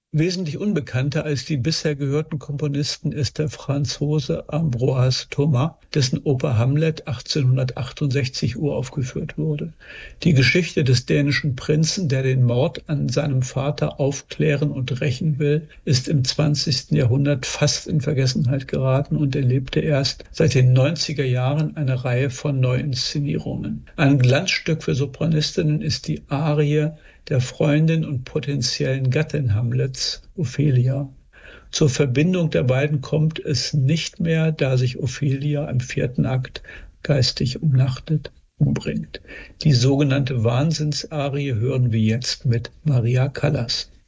Wesentlich unbekannter als die bisher gehörten Komponisten ist der Franzose Ambroise Thomas, dessen Oper Hamlet 1868 uraufgeführt wurde. Die Geschichte des dänischen Prinzen, der den Mord an seinem Vater aufklären und rächen will, ist im 20. Jahrhundert fast in Vergessenheit geraten und erlebte erst seit den 90er Jahren eine Reihe von Neuinszenierungen. Ein Glanzstück für Sopranistinnen ist die Arie der Freundin und potenziellen Gattin Hamlets, Ophelia. Zur Verbindung der beiden kommt es nicht mehr, da sich Ophelia im 4. Akt geistig umnachtet, umbringt. Die sogenannte Wahnsinnsarie hören wir jetzt mit Maria Callas.